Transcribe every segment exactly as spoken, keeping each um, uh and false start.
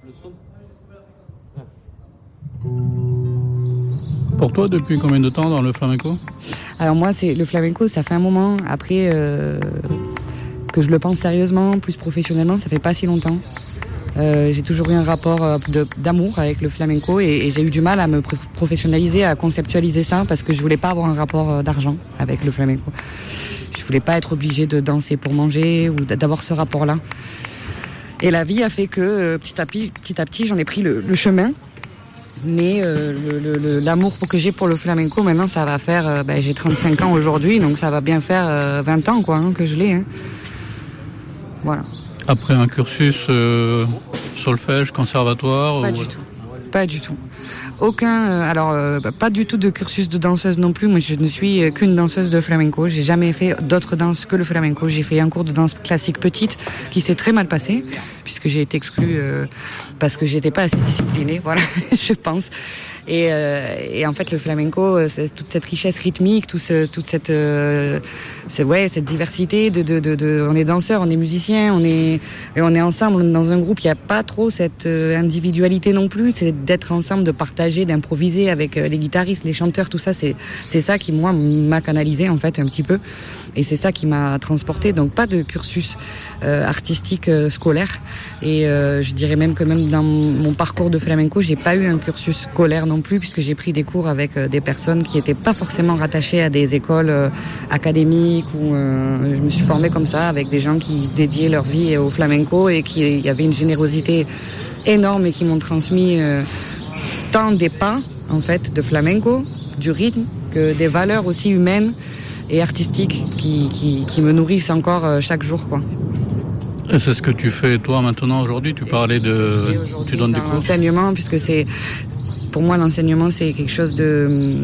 Pour toi, depuis combien de temps dans le flamenco ? Alors moi, c'est le flamenco, ça fait un moment. Après, euh, que je le pense sérieusement, plus professionnellement, ça fait pas si longtemps. Euh, j'ai toujours eu un rapport de, d'amour avec le flamenco et, et j'ai eu du mal à me pr- professionnaliser, à conceptualiser ça parce que je voulais pas avoir un rapport d'argent avec le flamenco. Je voulais pas être obligée de danser pour manger ou d'avoir ce rapport-là. Et la vie a fait que euh, petit à petit, petit à petit, j'en ai pris le, le chemin. Mais euh, le, le, l'amour que j'ai pour le flamenco, maintenant, ça va faire... Euh, ben, j'ai trente-cinq ans aujourd'hui, donc ça va bien faire euh, vingt ans quoi, hein, que je l'ai. Hein. Voilà. Après un cursus euh, solfège, conservatoire Pas ou... du tout. Pas du tout. Aucun... Euh, alors, euh, pas du tout de cursus de danseuse non plus. Moi, je ne suis qu'une danseuse de flamenco. J'ai jamais fait d'autres danses que le flamenco. J'ai fait un cours de danse classique petite qui s'est très mal passé, puisque j'ai été exclue euh, parce que j'étais pas assez disciplinée, voilà, je pense. Et, euh, et en fait, le flamenco, c'est toute cette richesse rythmique, tout ce, toute cette, euh, c'est, ouais, cette diversité de, de, de, de, on est danseurs, on est musiciens, on est, et on est ensemble on est dans un groupe. Il n'y a pas trop cette euh, individualité non plus. C'est d'être ensemble, de partager, d'improviser avec euh, les guitaristes, les chanteurs, tout ça. C'est, c'est ça qui moi m'a canalisé en fait un petit peu. Et c'est ça qui m'a transporté. Donc pas de cursus euh, artistique euh, scolaire. Et euh, je dirais même que même dans mon parcours de flamenco, j'ai pas eu un cursus scolaire non plus, puisque j'ai pris des cours avec euh, des personnes qui étaient pas forcément rattachées à des écoles euh, académiques. Ou euh, je me suis formée comme ça avec des gens qui dédiaient leur vie au flamenco et qui il y avait une générosité énorme et qui m'ont transmis euh, tant des pas en fait de flamenco, du rythme, que des valeurs aussi humaines et artistiques qui, qui, qui me nourrissent encore euh, chaque jour, quoi. Et c'est ce que tu fais toi maintenant aujourd'hui. Tu parlais de, tu donnes des cours. L'enseignement, puisque c'est, pour moi, l'enseignement c'est quelque chose de,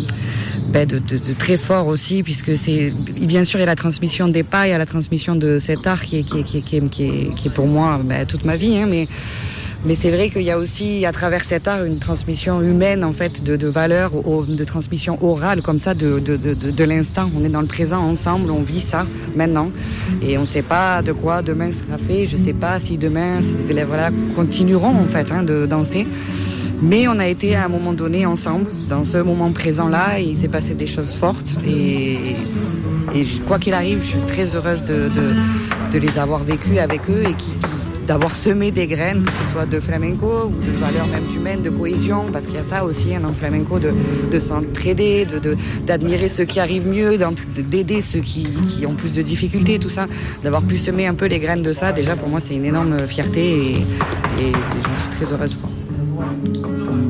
ben de, de, de très fort aussi, puisque c'est, bien sûr, il y a la transmission des pas, il y a la transmission de cet art qui est, qui est, qui est, qui est, qui est, qui est pour moi ben, toute ma vie, hein, mais. Mais c'est vrai qu'il y a aussi, à travers cet art, une transmission humaine, en fait, de, de valeurs, de transmission orale, comme ça, de, de, de, de l'instant. On est dans le présent ensemble, on vit ça, maintenant. Et on ne sait pas de quoi demain sera fait. Je ne sais pas si demain, ces élèves-là continueront, en fait, hein, de danser. Mais on a été, à un moment donné, ensemble, dans ce moment présent-là, et il s'est passé des choses fortes. Et, et quoi qu'il arrive, je suis très heureuse de, de, de les avoir vécues avec eux et qui... d'avoir semé des graines, que ce soit de flamenco ou de valeurs même humaines, de cohésion, parce qu'il y a ça aussi hein, dans le flamenco, de, de s'entraider, de, de, d'admirer ceux qui arrivent mieux, d'aider ceux qui, qui ont plus de difficultés, tout ça, d'avoir pu semer un peu les graines de ça, déjà pour moi c'est une énorme fierté et, et j'en suis très heureuse, quoi.